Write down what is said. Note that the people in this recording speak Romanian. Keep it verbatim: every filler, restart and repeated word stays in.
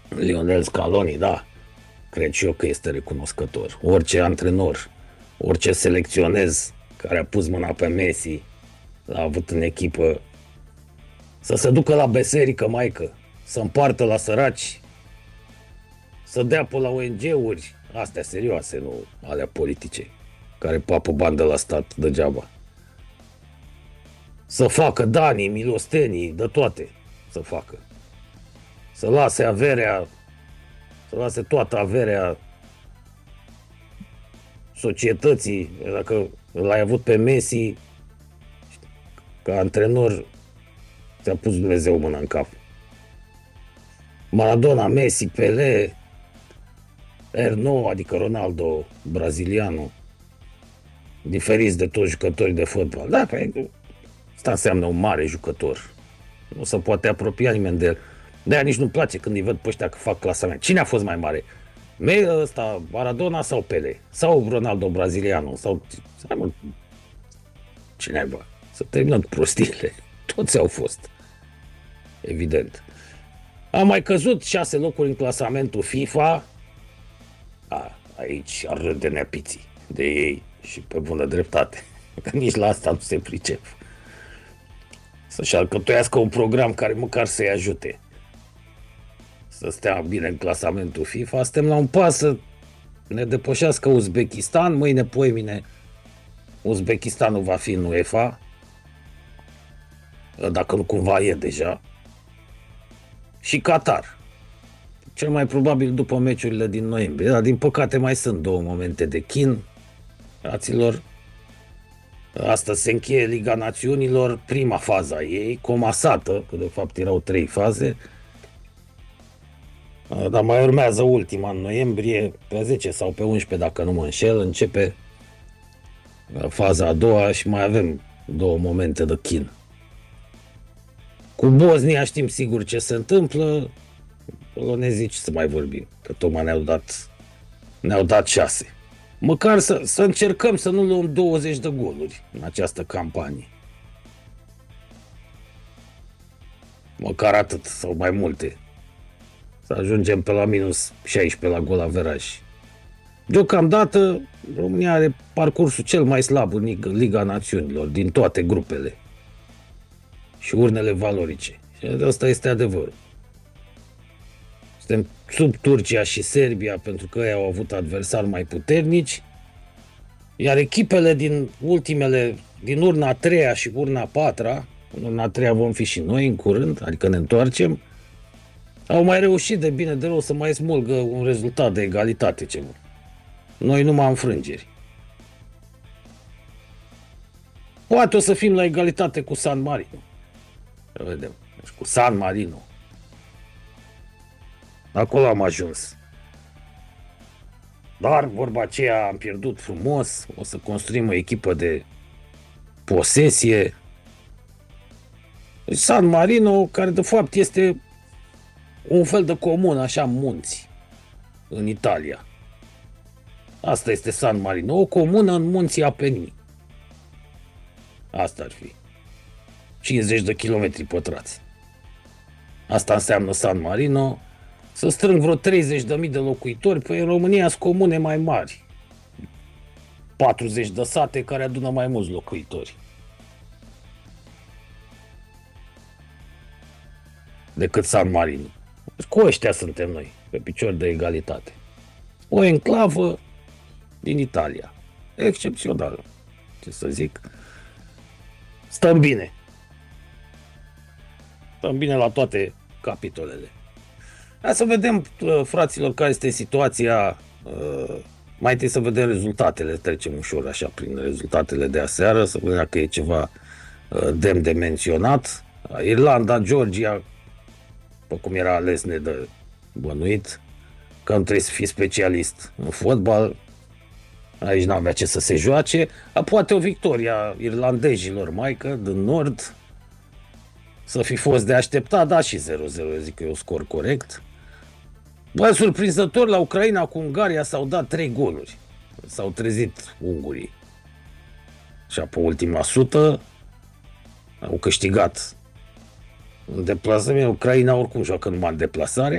Lionel Scaloni, da, cred și eu că este recunoscător. Orice antrenor, orice selecționez care a pus mâna pe Messi, l-a avut în echipă, să se ducă la biserică, maică, să împartă la săraci, să dea pe la O N G-uri, astea serioase, nu alea politice, care papă bani de la stat degeaba. Să facă danii, milostenii, de toate să facă. Să lase averea, să lase toată averea societății. Dacă l-ai avut pe Messi ca antrenor, ți-a pus Dumnezeu mâna în cap. Maradona, Messi, Pelé, R nouă, adică Ronaldo, brazilianul, diferiți de toți jucătorii de fotbal. Da, păi, asta înseamnă un mare jucător. Nu se poate apropia nimeni de el. De-aia nici nu-mi place când îi văd pe ăștia că fac clasament. Cine a fost mai mare? Me, ăsta, Maradona sau Pelé? Sau Ronaldo brazilianul? Sau... Cine ai, bă? Să terminăm prostiile. Toți au fost. Evident. Am mai căzut șase locuri în clasamentul FIFA. A, aici ar râde neapiții de ei și pe bună dreptate. Că nici la asta nu se pricep. Să-și alcătuiască un program care măcar să-i ajute să stea bine în clasamentul FIFA. Suntem la un pas să ne depășească Uzbekistan. Mâine, poimine, Uzbekistanul va fi în UEFA. Dacă nu cumva e deja. Și Qatar. Cel mai probabil după meciurile din noiembrie. Dar din păcate mai sunt două momente de chin. Fraților, astăzi se încheie Liga Națiunilor, prima fază a ei, comasată, că de fapt erau trei faze. Dar mai urmează ultima în noiembrie, pe zece sau pe unsprezece, dacă nu mă înșel, începe faza a doua și mai avem două momente de chin. Cu Bosnia știm sigur ce se întâmplă, polonezii ce să mai vorbim, că tocmai ne-au dat, ne-au dat șase. Măcar să, să încercăm să nu luăm douăzeci de goluri în această campanie. Măcar atât sau mai multe. Să ajungem pe la minus șaisprezece la gol averaj. Deocamdată România are parcursul cel mai slab în Liga Națiunilor din toate grupele și urnele valorice. Și asta este adevărul. Suntem sub Turcia și Serbia pentru că ei au avut adversari mai puternici, iar echipele din ultimele, din urna a treia și urna a patra, în urna a treia vom fi și noi în curând, adică ne întoarcem, au mai reușit de bine de rău să mai smulgă un rezultat de egalitate ceva. Noi numai înfrângeri. Poate o să fim la egalitate cu San Marino. Să vedem. Deci cu San Marino. Acolo am ajuns. Dar, vorba aceea, am pierdut frumos. O să construim o echipă de posesie. San Marino, care de fapt este un fel de comună, așa, munți, în Italia. Asta este San Marino, o comună în munții Apenii. Asta ar fi. cincizeci de kilometri pătrați. Asta înseamnă San Marino. Să strâng vreo treizeci de mii de locuitori, păi în România sunt comune mai mari. patruzeci de sate care adună mai mulți locuitori decât San Marino. Cu ăștia suntem noi, pe picior de egalitate. O enclavă din Italia. Excepțională, ce să zic. Stăm bine. Stăm bine la toate capitolele. Hai să vedem, fraților, care este situația. Mai întâi să vedem rezultatele. Trecem ușor așa prin rezultatele de aseară, să vedem dacă e ceva demn de menționat. Irlanda, Georgia, pe cum era ales ne de bănuit, că nu trebuie să fii specialist în fotbal. Aici n-avea ce să se joace. A, poate o victorie a irlandezilor, maică, din nord, să fi fost de așteptat, da, și zero zero, eu zic că e un scor corect. Bă, surprinzător, la Ucraina cu Ungaria s-au dat trei goluri. S-au trezit ungurii. Și pe ultima sută au câștigat în deplasare. Ucraina oricum joacă numai în deplasare.